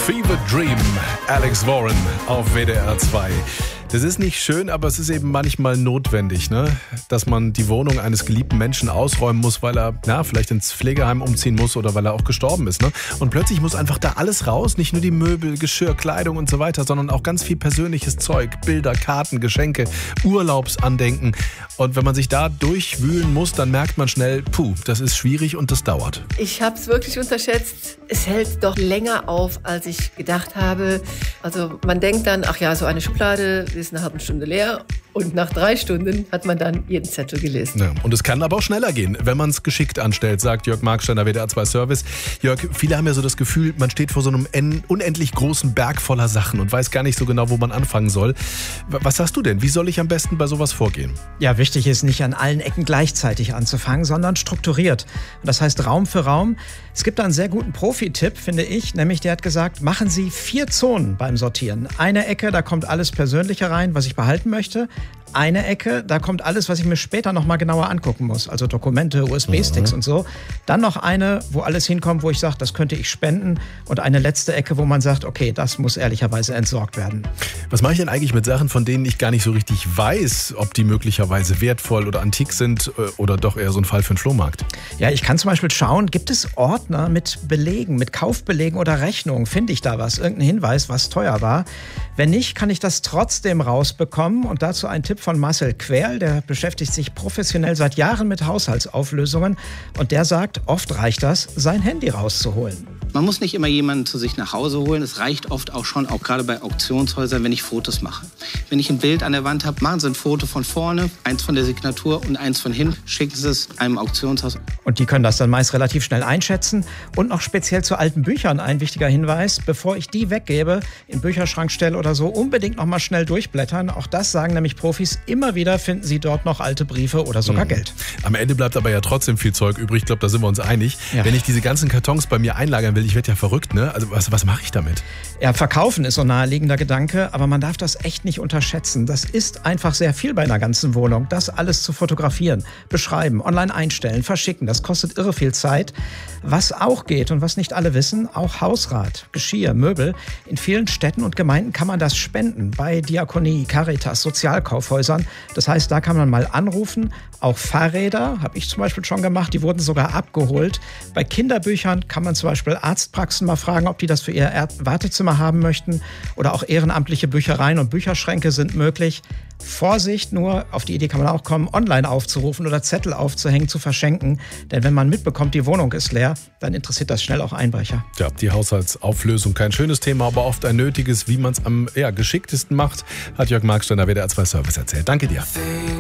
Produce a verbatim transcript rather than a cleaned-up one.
Fever Dream, Alex Warren auf W D R zwei. Das ist nicht schön, aber es ist eben manchmal notwendig, ne? Dass man die Wohnung eines geliebten Menschen ausräumen muss, weil er na, vielleicht ins Pflegeheim umziehen muss oder weil er auch gestorben ist. Ne? Und plötzlich muss einfach da alles raus, nicht nur die Möbel, Geschirr, Kleidung und so weiter, sondern auch ganz viel persönliches Zeug, Bilder, Karten, Geschenke, Urlaubsandenken. Und wenn man sich da durchwühlen muss, dann merkt man schnell, puh, das ist schwierig und das dauert. Ich habe es wirklich unterschätzt. Es hält doch länger auf, als ich gedacht habe. Also man denkt dann, ach ja, so eine Schublade ist eine halbe Stunde leer. Und nach drei Stunden hat man dann jeden Zettel gelesen. Ja, und es kann aber auch schneller gehen, wenn man es geschickt anstellt, sagt Jörg Marksteiner, W D R zwei Service. Jörg, viele haben ja so das Gefühl, man steht vor so einem unendlich großen Berg voller Sachen und weiß gar nicht so genau, wo man anfangen soll. Was sagst du denn? Wie soll ich am besten bei sowas vorgehen? Ja, wichtig ist nicht an allen Ecken gleichzeitig anzufangen, sondern strukturiert. Und das heißt Raum für Raum. Es gibt da einen sehr guten Profi-Tipp, finde ich, nämlich der hat gesagt, machen Sie vier Zonen beim Sortieren. Eine Ecke, da kommt alles Persönliche rein, was ich behalten möchte. Eine Ecke, da kommt alles, was ich mir später noch mal genauer angucken muss, also Dokumente, U S B-Sticks mhm. und so. Dann noch eine, wo alles hinkommt, wo ich sage, das könnte ich spenden. Und eine letzte Ecke, wo man sagt, okay, das muss ehrlicherweise entsorgt werden. Was mache ich denn eigentlich mit Sachen, von denen ich gar nicht so richtig weiß, ob die möglicherweise wertvoll oder antik sind oder doch eher so ein Fall für den Flohmarkt? Ja, ich kann zum Beispiel schauen, gibt es Ordner mit Belegen, mit Kaufbelegen oder Rechnungen? Finde ich da was? Irgendein Hinweis, was teuer war? Wenn nicht, kann ich das trotzdem rausbekommen. Und dazu ein Tipp von Marcel Querl, der beschäftigt sich professionell seit Jahren mit Haushaltsauflösungen. Und der sagt, oft reicht das, sein Handy rauszuholen. Man muss nicht immer jemanden zu sich nach Hause holen. Es reicht oft auch schon, auch gerade bei Auktionshäusern, wenn ich Fotos mache. Wenn ich ein Bild an der Wand habe, machen Sie ein Foto von vorne, eins von der Signatur und eins von hinten. Schicken Sie es einem Auktionshaus. Und die können das dann meist relativ schnell einschätzen. Und noch speziell zu alten Büchern ein wichtiger Hinweis. Bevor ich die weggebe, in den Bücherschrank stelle oder so, unbedingt noch mal schnell durchblättern. Auch das sagen nämlich Profis. Immer wieder finden Sie dort noch alte Briefe oder sogar mhm. Geld. Am Ende bleibt aber ja trotzdem viel Zeug übrig. Ich glaube, da sind wir uns einig. Ja. Wenn ich diese ganzen Kartons bei mir einlagern will, ich werde ja verrückt, ne? Also was, was mache ich damit? Ja, verkaufen ist so ein naheliegender Gedanke, aber man darf das echt nicht unterschätzen. Das ist einfach sehr viel bei einer ganzen Wohnung. Das alles zu fotografieren, beschreiben, online einstellen, verschicken, das kostet irre viel Zeit. Was auch geht und was nicht alle wissen, auch Hausrat, Geschirr, Möbel. In vielen Städten und Gemeinden kann man das spenden. Bei Diakonie, Caritas, Sozialkaufhäusern. Das heißt, da kann man mal anrufen. Auch Fahrräder, habe ich zum Beispiel schon gemacht, die wurden sogar abgeholt. Bei Kinderbüchern kann man zum Beispiel Arztpraxen mal fragen, ob die das für ihr Wartezimmer haben möchten. Oder auch ehrenamtliche Büchereien und Bücherschränke sind möglich. Vorsicht nur, auf die Idee kann man auch kommen, online aufzurufen oder Zettel aufzuhängen, zu verschenken. Denn wenn man mitbekommt, die Wohnung ist leer, dann interessiert das schnell auch Einbrecher. Ja, die Haushaltsauflösung, kein schönes Thema, aber oft ein nötiges, wie man es am ja, geschicktesten macht, hat Jörg Marksteiner, W D R zwei Service erzählt. Danke dir.